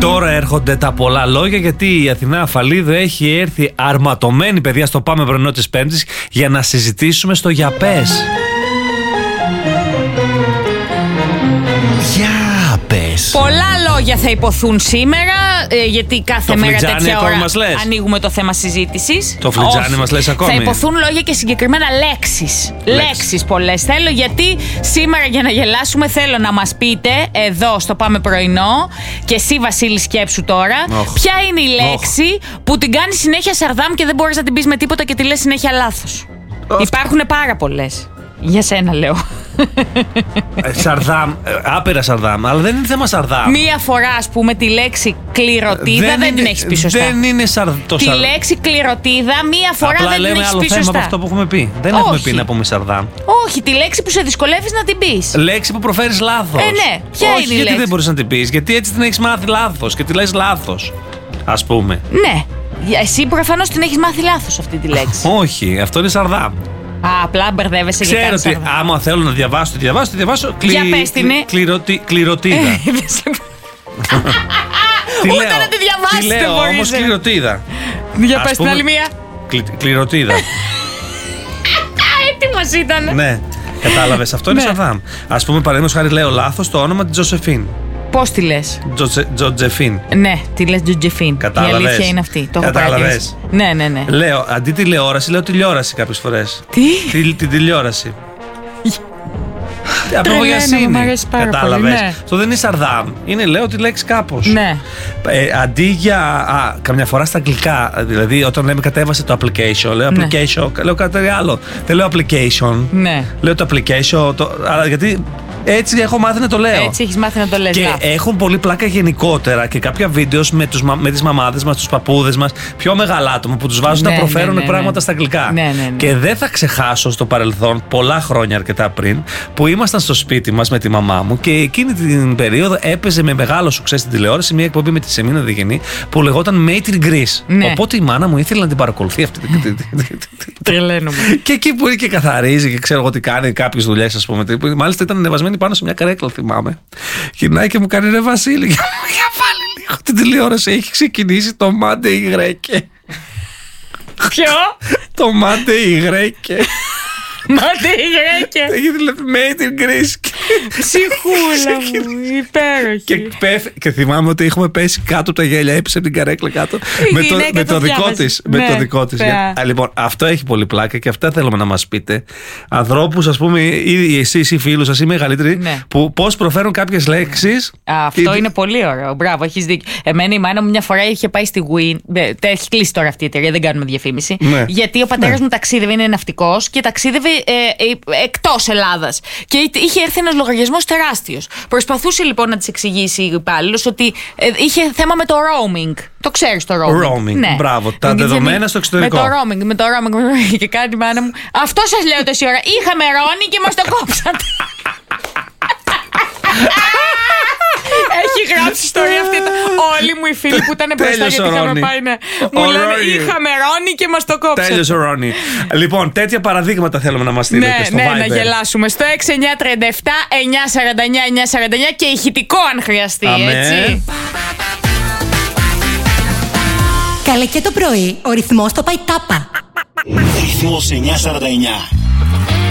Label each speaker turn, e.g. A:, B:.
A: Τώρα έρχονται τα πολλά λόγια, γιατί η Αθηνά Αφαλίδου έχει έρθει αρματωμένη, παιδιά, στο Πάμε Πρωινό της Πέμπτης για να συζητήσουμε στο Για Πες.
B: Για πες.
C: Πολλά λόγια θα υποθούν σήμερα, γιατί κάθε μέρα τέτοια ώρα ανοίγουμε το θέμα συζήτησης.
A: Το φλιτζάνι μας λες ακόμη?
C: Θα υποθούν λόγια και συγκεκριμένα λέξεις. Λέξεις πολλές θέλω, γιατί σήμερα για να γελάσουμε θέλω να μας πείτε εδώ στο Πάμε Πρωινό, και εσύ Βασίλη σκέψου τώρα, ποια είναι η λέξη που την κάνει συνέχεια σαρδάμ και δεν μπορείς να την πεις με τίποτα και τη λες συνέχεια λάθος. Υπάρχουν πάρα πολλές. Για σένα λέω.
A: Σαρδάμ, άπειρα σαρδάμ, αλλά δεν είναι θέμα σαρδάμ.
C: Μία φορά, ας πούμε, τη λέξη κληρωτίδα δεν την έχεις πει σωστά.
A: Δεν είναι
C: Τη λέξη κληρωτίδα μία φορά
A: απλά
C: δεν την έχεις πει
A: θέμα
C: σωστά.
A: από αυτό που έχουμε πει. Δεν έχουμε πει να πούμε σαρδάμ.
C: Όχι, τη λέξη που σε δυσκολεύεις να την πεις.
A: Λέξη που προφέρεις λάθος.
C: Ναι, ποια είναι η λέξη?
A: Γιατί δεν μπορείς να την πεις? Γιατί έτσι την έχεις μάθει λάθος και τη λες λάθος, ας πούμε.
C: Ναι. Εσύ προφανώς την έχεις μάθει λάθος αυτή τη λέξη.
A: Όχι, αυτό είναι σαρδάμ.
C: Απλά μπερδεύεσαι και
A: ξέρω
C: κάνεις
A: ότι
C: σαρδάμ.
A: άμα θέλω να διαβάσω, τη διαβάσω.
C: Για πες την, ναι.
A: Κληρωτίδα.
C: Ούτε να τη διαβάσεις δεν
A: λέω
C: μπορείς.
A: όμως κληρωτίδα.
C: Για πες την άλλη μία.
A: Κληρωτίδα.
C: Έτοιμος ήταν.
A: Ναι, κατάλαβες, αυτό είναι σαρδάμ. Ας πούμε, παραδείγματος χάρη, λέω λάθος το όνομα της Τζοσεφίν.
C: Πώς τη λες?
A: Τζοτζεφίν.
C: Ναι, τη λες Τζοτζεφίν.
A: Κατάλαβες.
C: Η αλήθεια είναι αυτή. Το έχω
A: Κατάλαβες.
C: Ναι.
A: Λέω, αντί τηλεόραση, λέω τηλεόραση κάποιες φορές.
C: Τι?
A: Την τηλεόραση.
C: Τρελαίνω, μου αρέσει πάρα πολύ.
A: Κατάλαβες.
C: Ναι.
A: Αυτό δεν είναι σαρδάμ. Είναι, λέω τη λέξη κάπως.
C: Ναι.
A: Αντί για. Καμιά φορά στα αγγλικά, δηλαδή όταν λέμε κατέβασε το application, λέω application, λέω κάτι άλλο. Δεν λέω application.
C: Ναι.
A: Λέω το application. Αλλά γιατί. Έτσι έχω μάθει να το λέω.
C: Έτσι έχεις μάθει να το λες.
A: Και έχουν πολύ πλάκα γενικότερα και κάποια βίντεο με τις μαμάδες μας, τους παππούδες μας, πιο μεγάλα άτομα που τους βάζουν να προφέρουν πράγματα στα αγγλικά.
C: Ναι.
A: Και δεν θα ξεχάσω στο παρελθόν, πολλά χρόνια αρκετά πριν, που ήμασταν στο σπίτι μας με τη μαμά μου και εκείνη την περίοδο έπαιζε με μεγάλο σουξέ στην τηλεόραση μια εκπομπή με τη Σεμίνα Διγενή που λεγόταν Made in Greece.
C: Ναι.
A: Οπότε η μάνα μου ήθελε να την παρακολουθεί αυτή.
C: Τρελαίνομαι.
A: Και εκεί που είναι και καθαρίζει και ξέρω εγώ τι κάνει, κάποιες δουλειές, ας πούμε. Μάλιστα ήταν ανεβασμένη πάνω σε μια καρέκλα, θυμάμαι. Γυρνάει και μου κάνει, ρε Βασίλη, για βάλει λίγο την τηλεόραση. Έχει ξεκινήσει το Μάντε Ιγρέκε.
C: Ποιο?
A: Το Μάντε Ιγρέκε.
C: Μάντε Ιγρέκε.
A: Έχει δηλαδή Made in Greece.
C: Ψυχούλα μου, υπέροχη.
A: Και θυμάμαι ότι έχουμε πέσει κάτω από τα γέλια, έπεσε από την καρέκλα κάτω. Με το δικό της. Λοιπόν, αυτό έχει πολύ πλάκα και αυτά θέλουμε να μας πείτε. Ανθρώπους, ας πούμε, ή εσείς οι φίλους σας ή μεγαλύτεροι, που πώς προφέρουν κάποιες λέξεις.
C: Αυτό είναι πολύ ωραίο. Μπράβο, έχεις δίκιο. Εμένα η μάνα μου μια φορά είχε πάει στη Win. Έχει κλείσει τώρα αυτή η εταιρεία, δεν κάνουμε διαφήμιση. Γιατί ο πατέρας μου ταξίδευε, είναι ναυτικός και ταξίδευε εκτός Ελλάδας. Και είχε έρθει ένας λογαριασμός τεράστιος. Προσπαθούσε λοιπόν να της εξηγήσει η υπάλληλος ότι είχε θέμα με το roaming. Το ξέρεις το roaming.
A: Ναι. Μπράβο. Τα δεδομένα στο εξωτερικό.
C: Με το roaming. Και κάνει η μάνα μου. Αυτό σας λέω τόση ώρα. Είχαμε ρόνι και μας το κόψατε. Έχει γράψει ιστορία αυτή. Όλοι μου οι φίλοι που ήταν μπροστά, γιατί είχαμε πάει, μου λένε είχαμε Ρόνι και μας το κόψατε.
A: Τέλειωσε ο Ρόνι. Λοιπόν, τέτοια παραδείγματα θέλουμε να μας στείλετε στο Viber.
C: Ναι, να γελάσουμε. Στο 6937-949-949 και ηχητικό αν χρειαστεί, έτσι.
D: Καλέ και το πρωί, ο ρυθμός το πάει τάπα.
B: Ρυθμός 949.